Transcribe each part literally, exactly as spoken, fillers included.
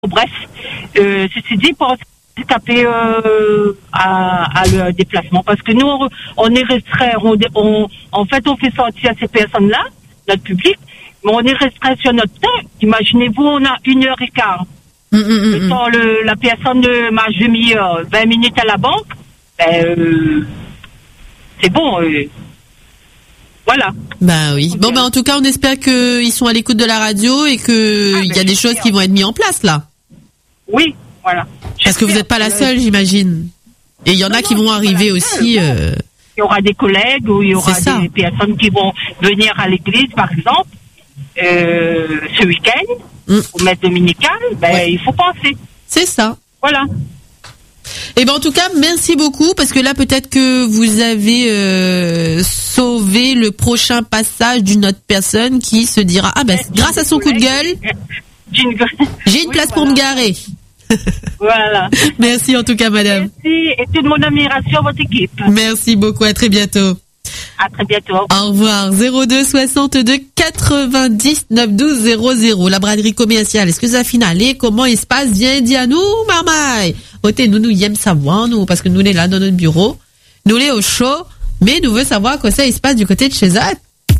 Bref, euh, ceci dit, pour taper euh, à, à le déplacement, parce que nous, on, on est restreint, on, on, en fait, on fait sortir ces personnes-là, notre public, mais on est restreint sur notre temps. Imaginez-vous, on a une heure et quart. Mm, mm, le temps, le, la personne m'a mis euh, vingt minutes à la banque, ben, euh, c'est bon. Euh, Voilà. Bah oui. Bon, bah en tout cas, on espère qu'ils sont à l'écoute de la radio et que il ah, y a des choses qui vont être mises en place là. Oui, voilà. Parce que vous n'êtes pas la seule, j'imagine. Et il y en non, a qui non, vont arriver aussi. Euh... Il y aura des collègues ou il y aura des personnes qui vont venir à l'église, par exemple, euh, ce week-end, mm. au maître dominical. Ben, ouais. Il faut penser. C'est ça. Voilà. Eh ben en tout cas, merci beaucoup parce que là peut-être que vous avez euh, sauvé le prochain passage d'une autre personne qui se dira ah ben grâce à son coup de gueule, j'ai une oui, place voilà. pour me garer. Voilà. Merci en tout cas, madame. Merci et toute mon admiration à votre équipe. Merci beaucoup, à très bientôt. À très bientôt. Au revoir. zéro deux soixante-deux quatre-vingt-dix-neuf douze zéro zéro. La braderie commerciale. Est-ce que ça finale? Comment il se passe? Viens, dis à nous, marmaille. Oté, nous, nous, y aime savoir, nous, parce que nous, on est là dans notre bureau. Nous, on est au chaud, mais nous voulons savoir quoi ça, il se passe du côté de chez Zat.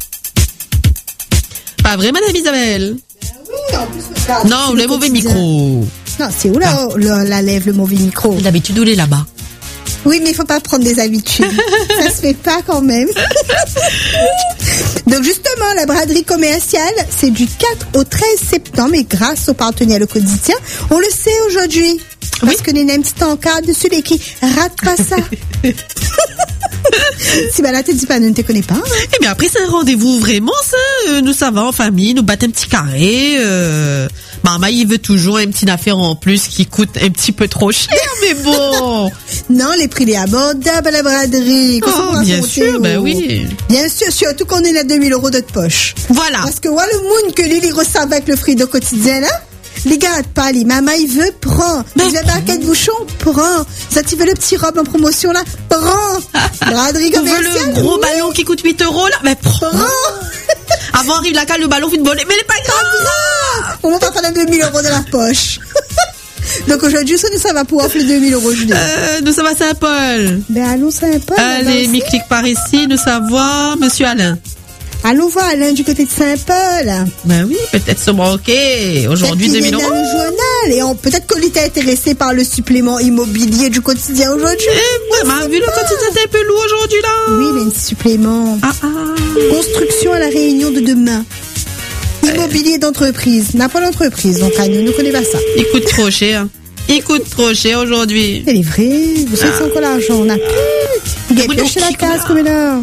Pas vrai, madame Isabelle? Ben oui, en plus, non, le mauvais micro. Non, c'est où là, ah. la, la lève, le mauvais micro? D'habitude, on est là-bas. Oui, mais il faut pas prendre des habitudes. Ça se fait pas quand même. Donc justement, la braderie commerciale, c'est du quatre au treize septembre et grâce au partenaire le quotidien, on le sait aujourd'hui. Parce oui. que les mêmes petits encarts dessus, les qui ratent pas ça. Si bah là, tu dis pas, ne te connais pas. Hein. Eh bien après, c'est un rendez-vous vraiment, ça. Euh, nous, ça va en famille, nous battons un petit carré. Euh... Maman, il veut toujours une petite affaire en plus qui coûte un petit peu trop cher, mais bon. Non, les prix les abordables à la braderie. Oh, bien sûr, ben oui. Bien sûr, surtout qu'on est à deux mille euros de poche. Voilà. Parce que voilà le monde que Lily ressent avec le frigo quotidien, là. Les gars, pas les maman, il veut, prends. Ben, il veut barquer de bouchon, prends. Ça, tu veux le petit robe en promotion, là, prends. Braderie commerciale. Tu veux le gros oui. ballon qui coûte huit euros, là, mais prends. prends. Avant arrive la cale, le ballon fait de voler, mais il n'est pas grave. On va pas faire deux mille euros de la poche. Donc aujourd'hui, ça, ça va pouvoir faire deux mille euros, je dis. Euh, nous sommes à Saint-Paul. Ben, allons Saint-Paul. Allez, mi clique par ici, nous savoir, monsieur Alain. Allons voir Alain du côté de Saint-Paul. Ben oui, peut-être se manquer. Aujourd'hui, deux mille euros. Dans le journal. Et on, peut-être qu'on était intéressé par le supplément immobilier du quotidien aujourd'hui. Eh, vraiment, vu le quotidien, c'est un peu lourd aujourd'hui, là. Oui, mais un supplément. Ah, ah. Construction à la réunion de demain. Immobilier d'entreprise. N'a pas d'entreprise, donc à nous, ne connaît pas ça. Il coûte trop cher. Il coûte trop cher aujourd'hui. Elle est vraie. Vous savez, ah. c'est encore l'argent. On a plus. Vous avez chez la case, comme là.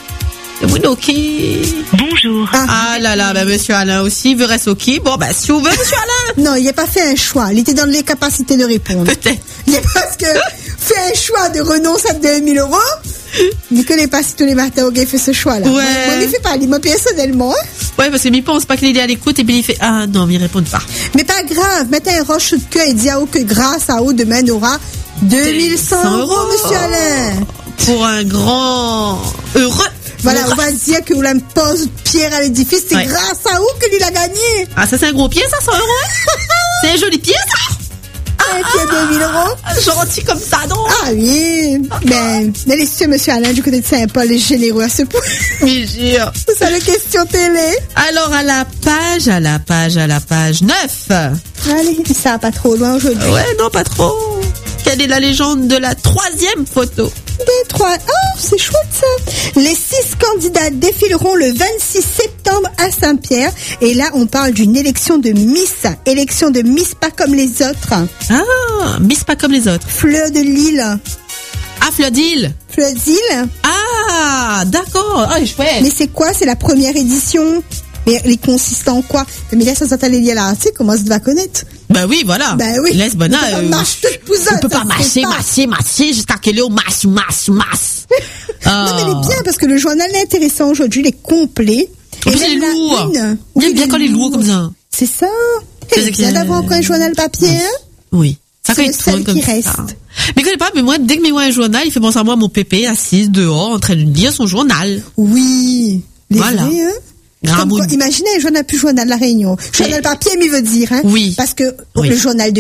Bonjour. Ah, ah là là, ben monsieur Alain aussi veut rester au qui. Bon, ben si vous voulez, monsieur Alain. Non, il n'a pas fait un choix. Il était dans les capacités de répondre. Peut-être. Il a parce que fait un choix de renonce à deux mille euros. Il ne connaît pas si tous les matins, il fait ce choix-là. Ouais. Moi, moi, il ne fait pas, moi, personnellement. Hein. Ouais, parce qu'il ne pense pas qu'il est à l'écoute et puis il fait ah non, mais il ne répond pas. Mais pas grave. Mettez un roche de cœur et dis à vous que grâce à vous, demain, on aura deux mille cent euros, monsieur Alain. Pour un grand heureux. Voilà, on va dire que vous la pose pierre à l'édifice, c'est ouais. grâce à vous que lui a gagné. Ah, ça c'est un gros pied, ça, cent euros. C'est un joli pied, ça. Ah, un pied de deux mille euros. Gentil comme ça, non? Ah oui. Ben, délicieux, monsieur Alain, du côté de Saint-Paul, est généreux à ce point. Oui, jure. C'est ça, la question télé. Alors, à la page, à la page, à la page neuf. Allez, ça va pas trop loin aujourd'hui. Ouais, non, pas trop. Quelle est la légende de la troisième photo? Des trois. Oh, c'est chouette ça. Les six candidats défileront le vingt-six septembre à Saint-Pierre. Et là, on parle d'une élection de Miss. Élection de Miss pas comme les autres. Ah, Miss pas comme les autres. Fleur de Lille. Ah, Fleur d'Île. Fleur d'Île. Ah, d'accord. Ah, je fais. Mais c'est quoi? C'est la première édition. Mais les consistants en quoi? Mais là, ça s'attendait lié à l'article, comment ça va connaître? Ben oui, voilà. Ben oui. Laisse bonne. On ne peut pas mâcher, mâcher, mâcher jusqu'à quelle heure masse, masse, masse. Non, mais elle est bien parce que le journal est intéressant aujourd'hui, il est complet. En plus, il est lourd. Il aime bien quand il est lourd comme ça. C'est ça. C'est bien d'avoir encore un journal papier, hein? Oui. Ça c'est le seul qui reste. Ça. Mais connais pas, mais moi, dès que je vois un journal, il fait penser à moi, mon pépé, assise dehors, en train de lire son journal. Oui. Les voilà. vrais, hein? Grand Comme quoi, monde. imaginez, journal plus journal de la Réunion. Journal Mais- papier, mais veut dire, hein. Oui. Parce que Oui. le journal de